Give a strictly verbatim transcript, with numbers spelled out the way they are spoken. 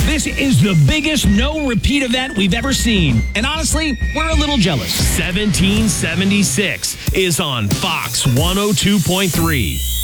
This is the biggest no-repeat event we've ever seen. And honestly, we're a little jealous. seventeen seventy-six is on Fox one oh two point three.